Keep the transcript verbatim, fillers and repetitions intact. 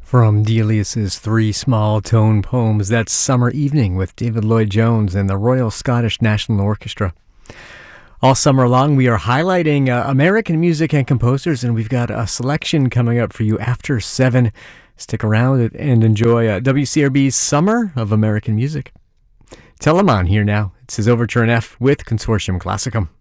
From Delius's three small tone poems, that's Summer Evening with David Lloyd-Jones and the Royal Scottish National Orchestra. All summer long, we are highlighting uh, American music and composers, and we've got a selection coming up for you after seven. Stick around and enjoy uh, W C R B's Summer of American Music. Telemann here now. It's his Overture in F with Consortium Classicum.